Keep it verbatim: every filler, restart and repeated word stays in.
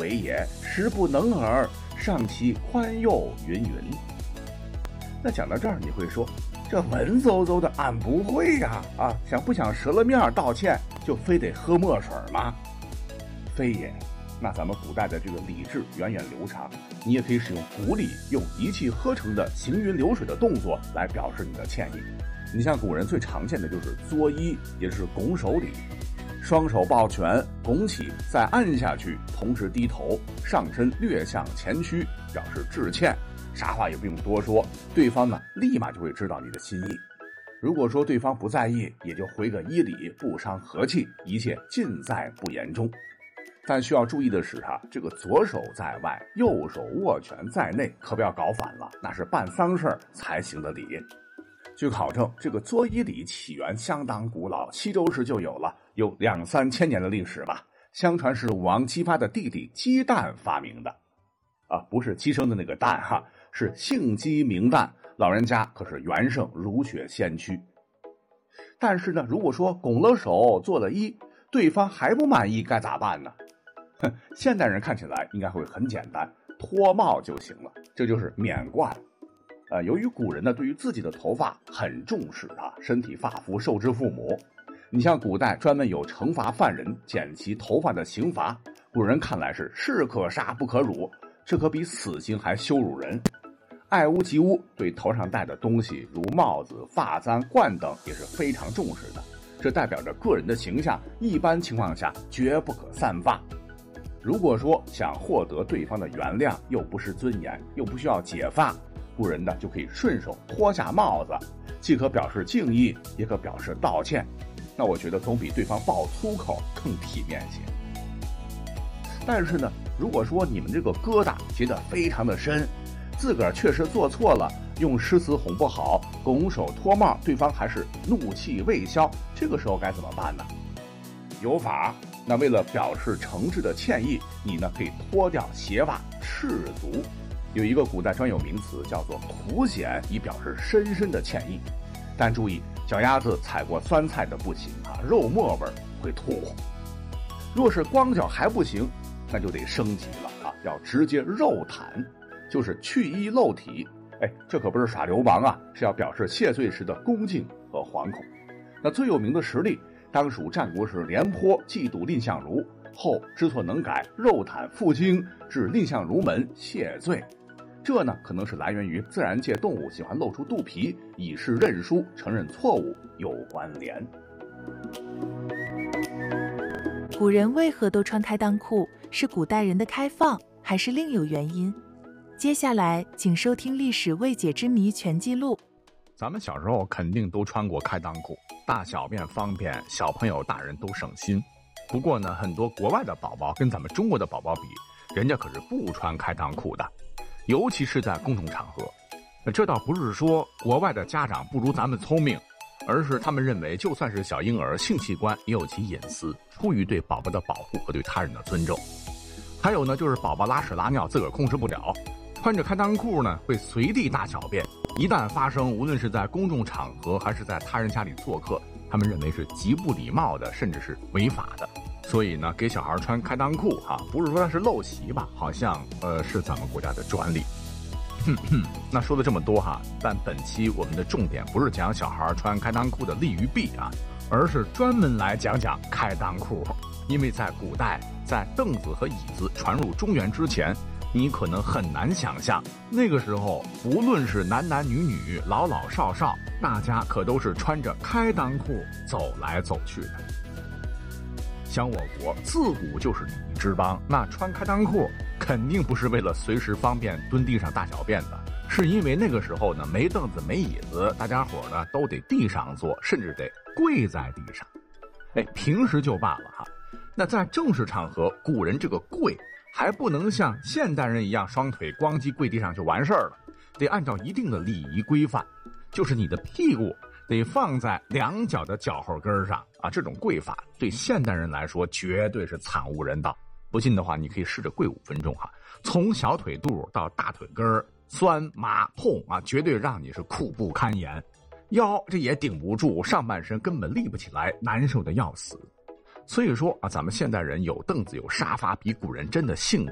为也，时不能耳，上其宽宥云云。那讲到这儿，你会说，这文绉绉的俺不会呀、啊，啊，想不想折了面道歉，就非得喝墨水吗？非也。那咱们古代的这个礼制源远流长，你也可以使用古礼，用一气呵成的行云流水的动作来表示你的歉意。你像古人最常见的就是作揖，也就是拱手礼，双手抱拳，拱起，再按下去，同时低头，上身略向前屈，表示致歉。啥话也不用多说，对方呢立马就会知道你的心意。如果说对方不在意，也就回个一礼，不伤和气，一切尽在不言中。但需要注意的是啊，这个左手在外，右手握拳在内，可不要搞反了，那是办丧事才行的礼。据考证，这个作揖礼起源相当古老，西周时就有了，有两三千年的历史吧。相传是武王姬发的弟弟姬旦发明的，啊，不是鸡生的那个蛋哈，是姓姬名旦，老人家可是元圣儒学先驱。但是呢，如果说拱了手做了揖，对方还不满意，该咋办呢？现代人看起来应该会很简单，脱帽就行了，这就是免冠。呃，由于古人呢对于自己的头发很重视啊，身体发肤受之父母。你像古代专门有惩罚犯人剪其头发的刑罚，古人看来是士可杀不可辱，这可比死刑还羞辱人。爱屋及乌，对头上戴的东西如帽子、发簪、冠等也是非常重视的，这代表着个人的形象，一般情况下绝不可散发。如果说想获得对方的原谅，又不失尊严，又不需要解发，古人呢就可以顺手脱下帽子，既可表示敬意，也可表示道歉。那我觉得总比对方爆粗口更体面些。但是呢，如果说你们这个疙瘩结得非常的深，自个儿确实做错了，用诗词哄不好，拱手脱帽，对方还是怒气未消，这个时候该怎么办呢？有法。那为了表示诚挚的歉意，你呢可以脱掉鞋袜，赤足。有一个古代专有名词叫做吐显，以表示深深的歉意。但注意，脚丫子踩过酸菜的不行啊，肉末味会吐。若是光脚还不行，那就得升级了啊，要直接肉袒，就是去衣露体。哎，这可不是耍流氓啊，是要表示谢罪时的恭敬和惶恐。那最有名的实例，当属战国时廉颇嫉妒蔺相如，后知错能改，肉袒负荆，至蔺相如门谢罪。这呢，可能是来源于自然界动物喜欢露出肚皮，以示认输、承认错误有关联。 古人为何都穿开裆裤？是古代人的开放，还是另有原因？接下来，请收听《历史未解之谜全记录》。 咱们小时候肯定都穿过开裆裤，大小便方便，小朋友大人都省心。不过呢，很多国外的宝宝跟咱们中国的宝宝比，人家可是不穿开裆裤的，尤其是在公众场合。这倒不是说国外的家长不如咱们聪明，而是他们认为就算是小婴儿，性器官也有其隐私，出于对宝宝的保护和对他人的尊重。还有呢，就是宝宝拉屎拉尿自个儿控制不了，穿着开裆裤呢会随地大小便，一旦发生，无论是在公众场合还是在他人家里做客，他们认为是极不礼貌的，甚至是违法的。所以呢，给小孩穿开裆裤哈、啊，不是说它是陋习吧，好像呃是咱们国家的专利。哼哼，那说了这么多哈，但本期我们的重点不是讲小孩穿开裆裤的利与弊啊，而是专门来讲讲开裆裤。因为在古代，在凳子和椅子传入中原之前，你可能很难想象，那个时候无论是男男女女、老老少少，大家可都是穿着开裆裤走来走去的。像我国自古就是礼仪之邦，那穿开裆裤肯定不是为了随时方便蹲地上大小便的，是因为那个时候呢没凳子没椅子，大家伙呢都得地上坐，甚至得跪在地上。哎，平时就罢了哈，那在正式场合，古人这个跪还不能像现代人一样双腿光击跪地上就完事儿了，得按照一定的礼仪规范，就是你的屁股得放在两脚的脚后跟上啊！这种跪法对现代人来说绝对是惨无人道。不信的话，你可以试着跪五分钟哈，从小腿肚到大腿根儿，酸麻痛啊，绝对让你是苦不堪言。腰这也顶不住，上半身根本立不起来，难受的要死。所以说啊，咱们现代人有凳子有沙发，比古人真的幸